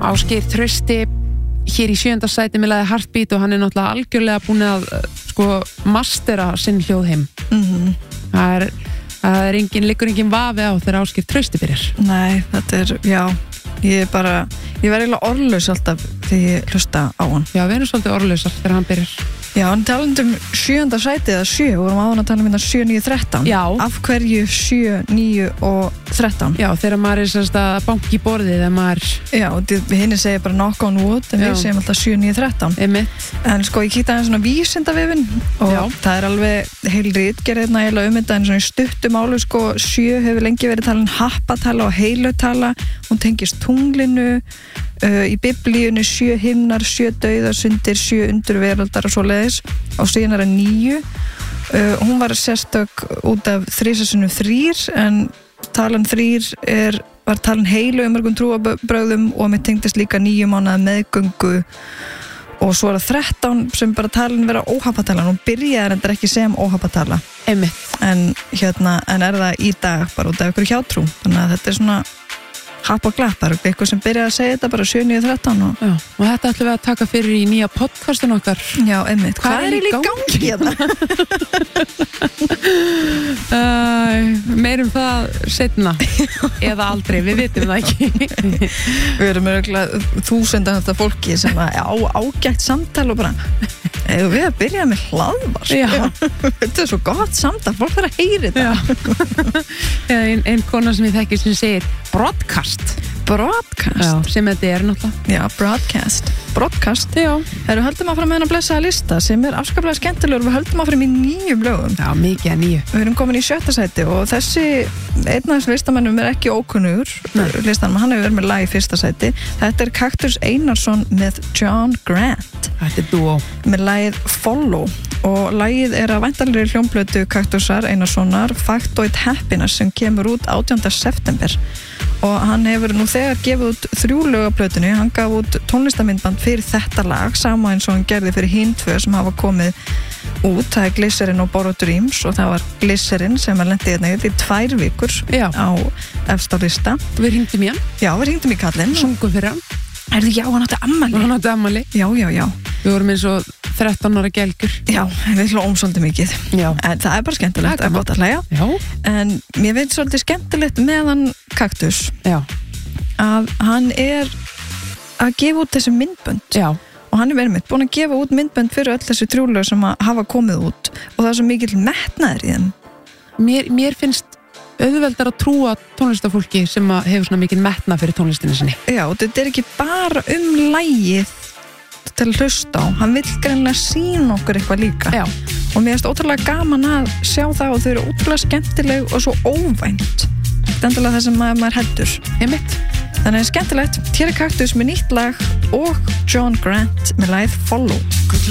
Ásgeir Trausti hér í 7. sæti með lagið Heartbeat og hann náttúrulega algjörlega búin að mastera sinn hljóðheim. Það liggur engin vafi á þegar Ásgeir Trausti byrjar. Nei, þetta já, ég verð eiginlega orðlaus alltaf þegar ég hlusta á hann. Já, við erum svolítið orðlausar þegar hann byrjar. Já, hann talandi 7. sæti eða 7, vorum áðan að tala um 7, 9, 13. Já. Af hverju 7, 9 og 13? Já, þegar maður semst að banki í borðið þegar maður... Já, hinni segir bara knock on wood, en við segjum alltaf 7, 9, 13. Einmitt. En sko, ég kíkti aðeins svona vísindavefinn og það alveg heil ritgerð eiginlega þetta, en svona í stuttum máli, sko, 7 hefur lengi verið talin happatala og heilutala, hún tengist tunglinu, í biblíunni 7 himnar, 7 dauðasundir, 7 undirveraldar og svoleiðis, og síðan það 9. Hún var sérstök út af 3 en talan 3 var talan heilu mörgum trúarbrögðum og mér tengdist líka 9 mánaða meðgöngu og svo það 13 sem bara talin vera óhappatalan og byrjaði þetta ekki sem óhappatala. Einmitt. En það í dag bara út af ykkur hjátrú, þannig að þetta svona happ og glappar, eitthvað sem byrjaði að segja þetta bara 7, 9, 13 og þetta ætlum við að taka fyrir í nýja podcastun okkar. Já, einmitt. Hvað er í gangi hérna? Meirum það seinna eða aldrei, við vitum það ekki. Við erum örgulega 1000 fólki sem ágætt samtal og bara við að byrja með hlaðvarp. Þetta svo gott samtal, fólk þarf að heyri þetta. Ein kona sem ég þekki sem segir broadcast, sem þetta náttúrulega. Já, broadcast. Já. Við höldum áfram með hennar blessaða lista sem afskaplega skemmtilegur, við höldum áfram í 9 lögum. Já, mikið að 9. Við erum komin í 7. sæti og þessi einn af þessu listamennum ekki ókunnugur listanum, hann hefur verið með lag í 1. sæti. Þetta Kaktus Einarsson með John Grant. Þetta dúó. Með lagið Follow og lagið að væntanlegri hljómplötu Kaktusar Einarssonar Factoid Happiness sem kemur út 18. september og hann hefur nú þegar gefið út 3 lög af plötunni, hann gaf út tónlistamindband fyrir þetta lag, sama eins og hann gerði fyrir hin 2 sem hafa komið út, það Glycerin og Borrowed Dreams og það var Glycerin sem lenti hérna í 2 vikur á efsta lista. Við hringdum í hann? Já, við hringdum í kallinn. Sungum fyrir hann? Já, hann átti ammali. Já. Við vorum eins og 13 ára gelgur. Já, við hlóum svolítið mikið. Já. En það bara skemmtilegt, það gott að hlæja. Já. En mér finnst svolítið skemmtilegt með hann Kaktus. Já. Að hann að gefa út þessi myndbönd. Já. Og hann verið mitt búin að gefa út myndbönd fyrir öll þessi 3 lög sem hafa komið út og það svo mikill metnaður í þeim. Mér finnst auðveldar að trúa tónlistafólki sem hefur svona mikið metna fyrir tónlistinni sinni. Já, þetta ekki bara lagið til að hlusta á, hann vill greinilega sýna okkur eitthvað líka. Já. Og mér finnst ótrúlega gaman að sjá það og þau eru ótrúlega skemmtileg og svo óvænt. Þetta endilega það sem maður heldur. Einmitt. Þannig skemmtilegt, hér Kaktus með nýtt lag og John Grant með lagið Follow.